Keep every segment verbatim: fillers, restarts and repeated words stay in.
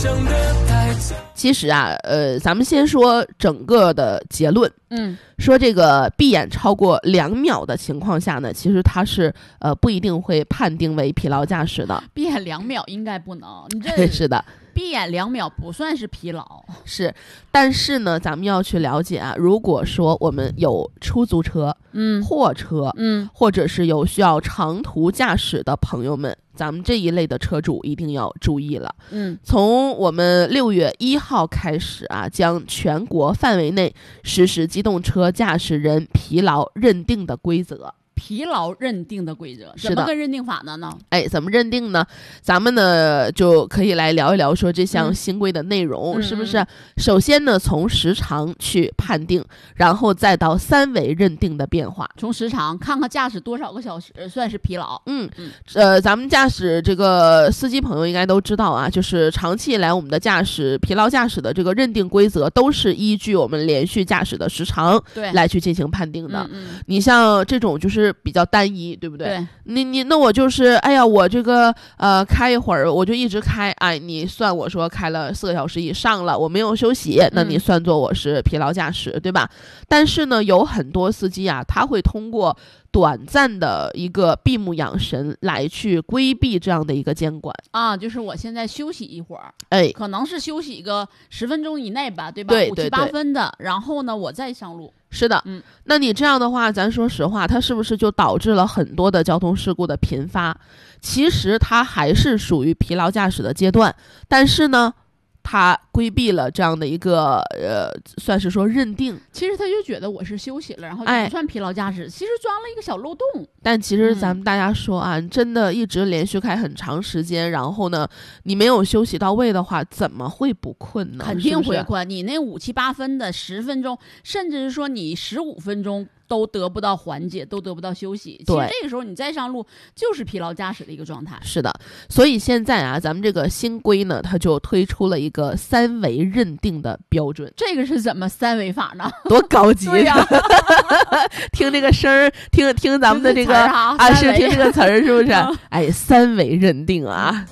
其实啊，呃，咱们先说整个的结论。 嗯， 说这个闭眼超过两秒的情况下呢，其实它是呃不一定会判定为疲劳驾驶的。 闭眼两秒应该不能，你这是的， 闭眼两秒不算是疲劳。 是，但是呢，咱们要去了解啊，如果说我们有出租车、 嗯， 货车， 嗯， 或者是有需要长途驾驶的朋友们，咱们这一类的车主一定要注意了。 嗯， 从我们六月一号开始啊，将全国范围内实施机动车驾驶人疲劳认定的规则。 疲劳认定的规则是的， 怎么个认定法呢呢？ 哎，怎么认定呢？咱们呢就可以来聊一聊说这项新规的内容， 嗯、 是不是？首先呢，从时长去判定，然后再到三维认定的变化。 从时长看看驾驶多少个小时算是疲劳。 嗯嗯，呃，咱们驾驶这个司机朋友应该都知道啊，就是长期以来我们的驾驶疲劳驾驶的这个认定规则都是依据我们连续驾驶的时长对来去进行判定的。 嗯嗯， 你像这种就是比较单一，对不对？ 对， 你你那我就是哎呀，我这个呃开一会儿我就一直开，哎，你算我说开了四个小时以上了，我没有休息，那你算作我是疲劳驾驶，嗯、对吧？但是呢，有很多司机啊，他会通过短暂的一个闭目养神来去规避这样的一个监管啊，就是我现在休息一会儿， 哎， 可能是休息一个十分钟以内吧，对吧？ 对对对， 五七八分的，然后呢，我再上路。 是的， 嗯， 那你这样的话，咱说实话，它是不是就导致了很多的交通事故的频发？其实它还是属于疲劳驾驶的阶段，但是呢，他规避了这样的一个呃，算是说认定。 其实他就觉得我是休息了，然后就不算疲劳驾驶、哎，其实钻了一个小漏洞。 但其实咱们大家说啊，嗯、真的一直连续开很长时间，然后呢，你没有休息到位的话，怎么会不困呢？ 肯定会困。你那五七八分的十分钟，甚至是说你十五分钟。都得不到缓解，都得不到休息。其实这个时候你再上路就是疲劳驾驶的一个状态。 是的，所以现在啊，咱们这个新规呢，它就推出了一个三维认定的标准。 这个是怎么三维法呢？ 多高级呀！ 听这个声儿，听听咱们的这个啊， 啊是听这个词儿，是不是？哎，三维认定啊。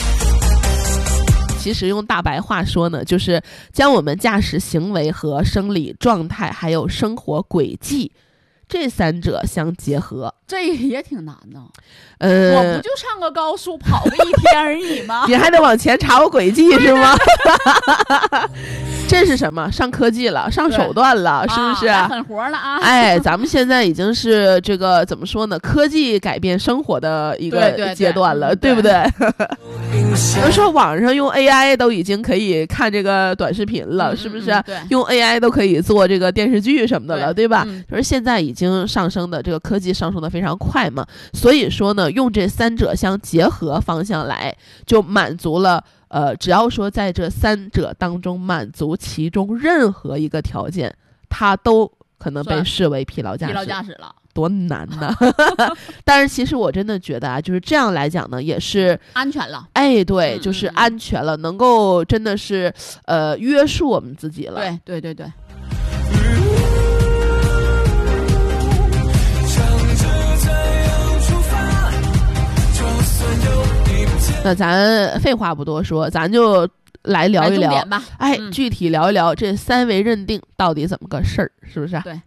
其实用大白话说呢，就是将我们驾驶行为和生理状态还有生活轨迹这三者相结合， 这也挺难的。 呃， 我不就上个高速跑个一天而已吗？ 你还得往前查我轨迹是吗？这是什么？上科技了，上手段了，是不是？ 啊、狠活了啊！ 哎，咱们现在已经是这个怎么说呢？科技改变生活的一个阶段了，对, 对, 对, 对不对？都说网上用 A I 都已经可以看这个短视频了， 嗯、 是不是、 嗯嗯？ 用 A I 都可以做这个电视剧什么的了， 对, 对吧、 嗯？ 就是现在已经上升的这个科技上升的非常快嘛，所以说呢，用这三者相结合方向来，就满足了。呃，只要说在这三者当中满足其中任何一个条件，它都可能被视为疲劳驾驶。 疲劳驾驶了， 多难呢！但是其实我真的觉得啊，就是这样来讲呢，也是安全了。 哎，对， 嗯、 就是安全了，嗯、能够真的是呃约束我们自己了。 对对对对。 那咱废话不多说，咱就来聊一聊吧。 哎、 嗯， 具体聊一聊这三维认定到底怎么个事儿，是不是？ 对。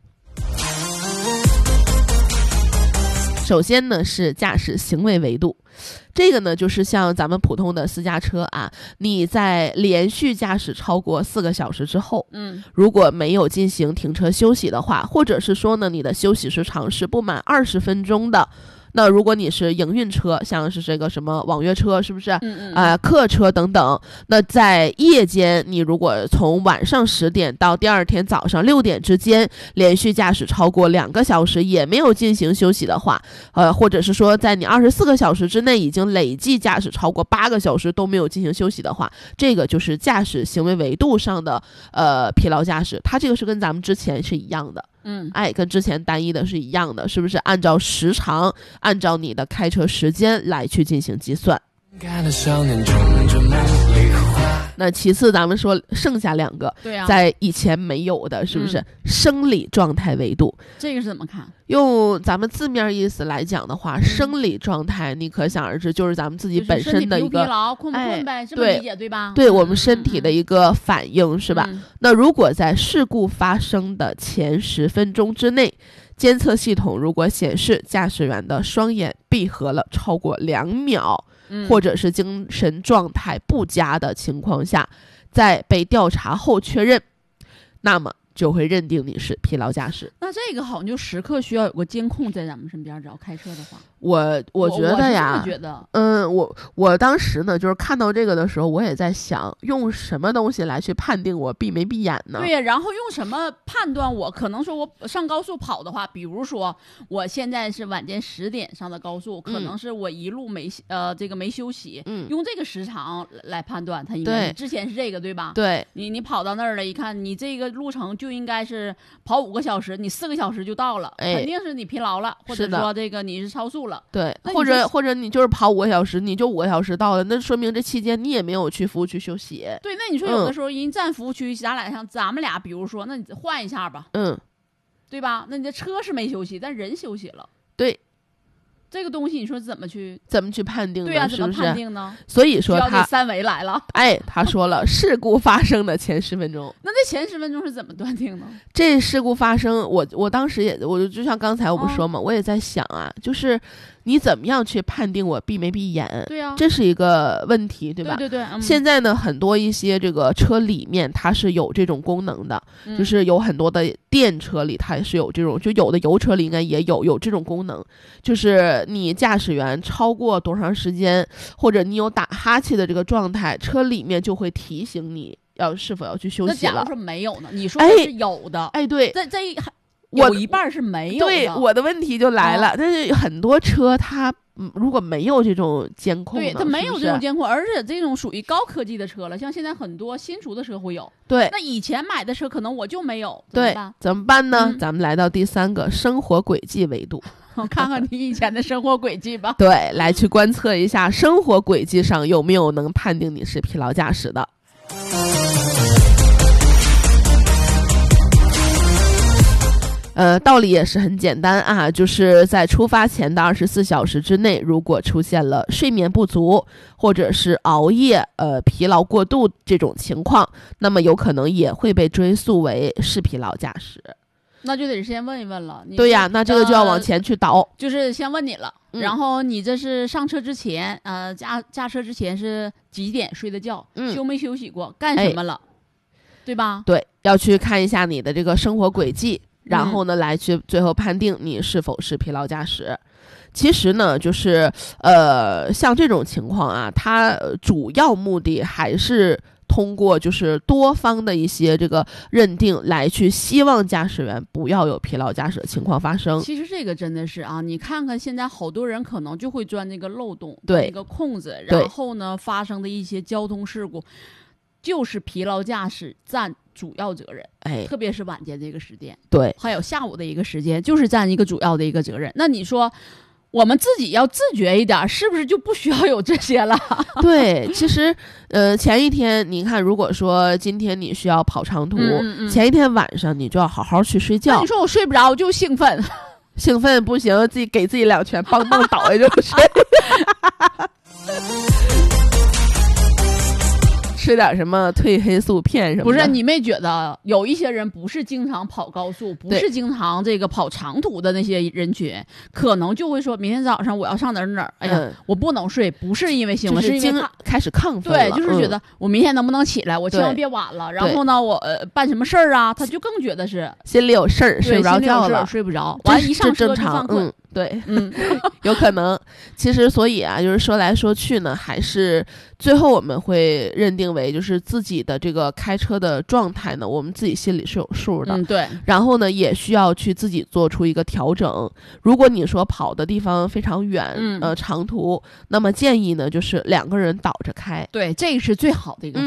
首先呢是驾驶行为维度，这个呢就是像咱们普通的私家车啊，你在连续驾驶超过四个小时之后， 嗯， 如果没有进行停车休息的话，或者是说呢你的休息时长是不满二十分钟的。那如果你是营运车，像是这个什么网约车，是不是？ 嗯嗯啊、呃，客车等等。那在夜间，你如果从晚上十点到第二天早上六点之间，连续驾驶超过两个小时，也没有进行休息的话，呃，或者是说在你二十四个小时之内已经累计驾驶超过八个小时都没有进行休息的话，这个就是驾驶行为维度上的呃疲劳驾驶。它这个是跟咱们之前是一样的。 嗯， 哎，跟之前单一的是一样的，是不是？按照时长，按照你的开车时间来去进行计算。 那其次咱们说剩下两个， 对啊， 在以前没有的，是不是、嗯、生理状态维度？ 这个是怎么看？ 用咱们字面意思来讲的话、嗯、生理状态你可想而知，就是咱们自己本身的一个、 就是、疲劳困不困呗、哎、这么理解 对, 对吧？ 对、嗯、我们身体的一个反应、嗯、是吧、 嗯、 那如果在事故发生的前十分钟之内，监测系统如果显示驾驶员的双眼闭合了超过两秒、嗯、或者是精神状态不佳的情况下，在被调查后确认，那么就会认定你是疲劳驾驶。 那这个好像就时刻需要有个监控在咱们身边，只要开车的话。 我我觉得呀， 我觉得嗯，我我当时呢，就是看到这个的时候，我也在想，用什么东西来去判定我闭没闭眼呢？ 对呀，然后用什么判断我？可能说我上高速跑的话，比如说我现在是晚间十点上的高速，可能是我一路没、嗯、呃这个没休息，嗯，用这个时长来判断，它应该是之前是这个对吧？ 对， 你你跑到那儿了，一看你这个路程就应该是跑五个小时，你四个小时就到了，哎、肯定是你疲劳了，或者说这个你是超速了。 对，或者或者你就是跑五个小时，你就五个小时到了，那说明这期间你也没有去服务区休息。 对，那你说有的时候人站服务区，咱俩像咱们俩，比如说，那你换一下吧， 嗯， 对吧？那你的车是没休息，但人休息了。 对， 这个东西你说怎么去怎么去判定呢？ 对呀、啊， 怎么判定呢？ 所以说他三维来了。 哎，他说了，事故发生的前十分钟。 那这前十分钟是怎么断定呢？ 这事故发生，我我当时也，我就像刚才我不说嘛，哦、我也在想啊，就是你怎么样去判定我闭没闭眼？ 对呀、啊， 这是一个问题，对吧？ 对对对。嗯、 现在呢，很多一些这个车里面它是有这种功能的，嗯、就是有很多的电车里它也是有这种，就有的油车里应该也有有这种功能，就是你驾驶员超过多长时间，或者你有打哈欠的这个状态，车里面就会提醒你要是否要去休息了。 那假如说没有呢？你说的是有的， 哎，哎对， 这这有一半是没有的。 对，我的问题就来了，哦、但是很多车它如果没有这种监控， 对，它没有这种监控，而且这种属于高科技的车了，像现在很多新出的车会有。 对， 那以前买的车可能我就没有， 对， 怎么办？ 怎么办呢？ 嗯、 咱们来到第三个生活轨迹维度。 我看看你以前的生活轨迹吧。 对，来去观测一下生活轨迹上有没有能判定你是疲劳驾驶的。呃，道理也是很简单啊，就是在出发前的二十四小时之内，如果出现了睡眠不足或者是熬夜、呃疲劳过度这种情况，那么有可能也会被追溯为是疲劳驾驶。 那就得先问一问了。 对呀，那这个就要往前去倒， 呃、就是先问你了、嗯。然后你这是上车之前，呃，驾驾车之前是几点睡的觉？嗯，休没休息过？干什么了？哎、对吧？ 对，要去看一下你的这个生活轨迹。然后呢，来去最后判定你是否是疲劳驾驶。其实呢，就是呃，像这种情况啊，它主要目的还是通过就是多方的一些这个认定来去希望驾驶员不要有疲劳驾驶的情况发生。 其实这个真的是啊，你看看现在好多人可能就会钻那个漏洞， 对那个空子，然后呢发生的一些交通事故，就是疲劳驾驶占主要责任。 哎， 特别是晚间这个时间， 对， 还有下午的一个时间，就是占一个主要的一个责任。那你说我们自己要自觉一点，是不是就不需要有这些了？ 对，其实呃前一天你看，如果说今天你需要跑长途， 嗯嗯前一天晚上你就要好好去睡觉。 那你说我睡不着，我就兴奋， 兴奋不行，自己给自己两拳，梆梆倒下就睡。吃点什么褪黑素片什么的。 不是，你没觉得有一些人不是经常跑高速，不是经常这个跑长途的那些人群，可能就会说明天早上我要上哪儿哪儿，哎呀、嗯，我不能睡，不是因为兴奋， 就是因为开始亢奋了。 对，就是觉得我明天能不能起来，我千万别晚了。然后呢，我呃办什么事儿啊，他就更觉得是心里有事儿，睡不着觉了， 睡不着，完一上车就犯困。 嗯对，嗯，有可能。其实，所以啊，就是说来说去呢，还是最后我们会认定为，就是自己的这个开车的状态呢，我们自己心里是有数的。 嗯，对。 然后呢，也需要去自己做出一个调整。如果你说跑的地方非常远，嗯、呃，长途，那么建议呢，就是两个人倒着开。 对，这个是最好的一个方法。 嗯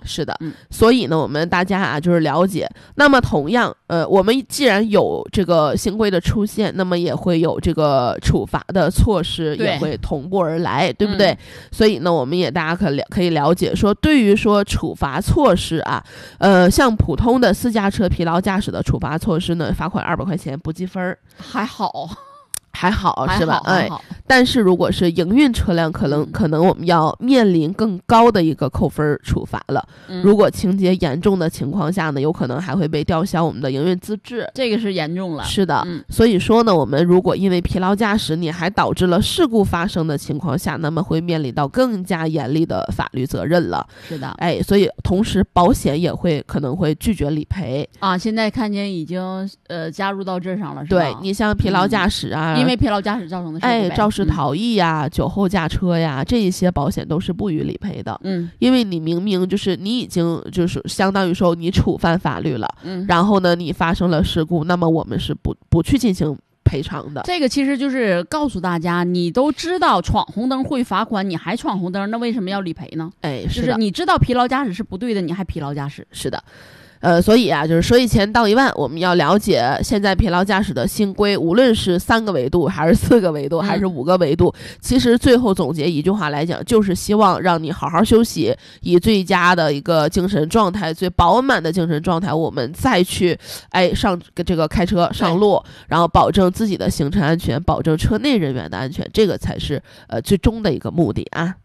是的、 嗯、 所以呢我们大家啊就是了解，那么同样呃，我们既然有这个新规的出现，那么也会有这个处罚的措施也会同步而来， 对, 对不对、嗯、所以呢我们也大家可了可以了解说，对于说处罚措施啊，呃，像普通的私家车疲劳驾驶的处罚措施呢，罚款二百块钱不计分， 还好还好是吧？ 哎， 但是如果是营运车辆，可能可能我们要面临更高的一个扣分处罚了、嗯。如果情节严重的情况下呢，有可能还会被吊销我们的营运资质， 这个是严重了。 是的、 嗯， 所以说呢，我们如果因为疲劳驾驶，你还导致了事故发生的情况下，那么会面临到更加严厉的法律责任了。 是的， 哎，所以同时保险也会可能会拒绝理赔啊。现在看见已经呃加入到这上了，是吧？ 对，你像疲劳驾驶啊。 嗯因为疲劳驾驶造成的事故， 哎，肇事逃逸呀、嗯、酒后驾车呀，这一些保险都是不予理赔的。 嗯， 因为你明明就是你已经就是相当于说你触犯法律了， 嗯， 然后呢你发生了事故，那么我们是不不去进行赔偿的。 这个其实就是告诉大家，你都知道闯红灯会罚款，你还闯红灯，那为什么要理赔呢？ 哎， 是的，就是你知道疲劳驾驶是不对的，你还疲劳驾驶。 是的。呃，所以啊，就是说一千道一万，我们要了解现在疲劳驾驶的新规，无论是三个维度，还是四个维度，还是五个维度，嗯、其实最后总结一句话来讲，就是希望让你好好休息，以最佳的一个精神状态、最饱满的精神状态，我们再去哎上这个开车上路，然后保证自己的行程安全，保证车内人员的安全，这个才是呃最终的一个目的啊。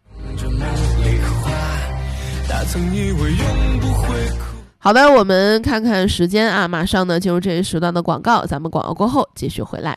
好的，我们看看时间啊，马上呢进入这一时段的广告，咱们广告过后继续回来。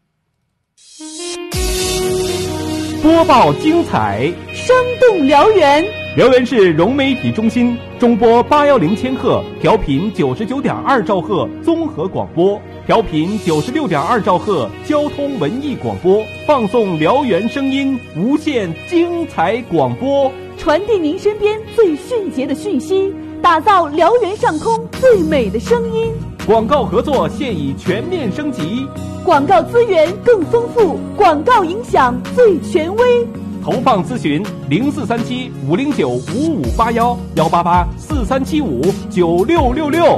播报精彩， 生动辽源。 辽源市融媒体中心中波八幺零千赫，调频九十九点二兆赫综合广播，调频九十六点二兆赫交通文艺广播，放送辽源声音，无限精彩广播， 传递您身边最迅捷的讯息，打造辽源上空最美的声音。 广告合作现已全面升级， 广告资源更丰富，广告影响最权威。 投放咨询零四三七五零九五五八幺幺八八四三七五九六六六。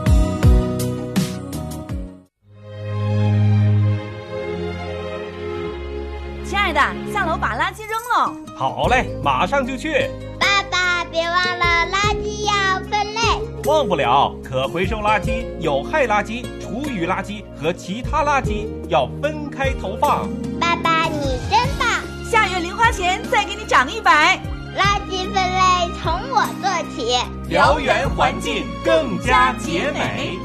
亲爱的，下楼把垃圾扔了。 好嘞，马上就去。 爸爸，别忘了垃圾要分类。 忘不了，可回收垃圾、有害垃圾、厨余垃圾和其他垃圾要分开投放。 爸爸，你真棒！ 下月零花钱再给你涨一百。 垃圾分类从我做起， 辽源环境更加洁美。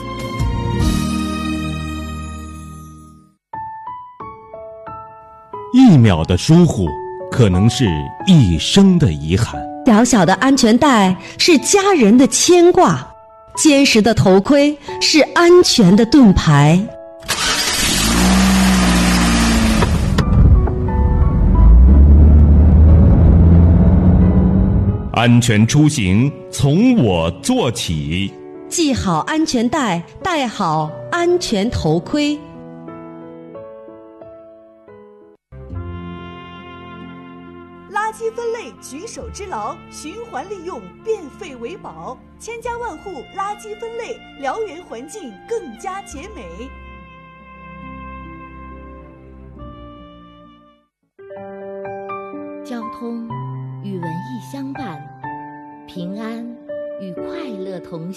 一秒的疏忽，可能是一生的遗憾。 小小的安全带是家人的牵挂，坚实的头盔是安全的盾牌。 安全出行从我做起， 系好安全带，戴好安全头盔。 垃圾分类举手之劳，循环利用，变废为宝，千家万户垃圾分类，辽源环境更加洁美。 交通与文艺相伴，平安与快乐同行。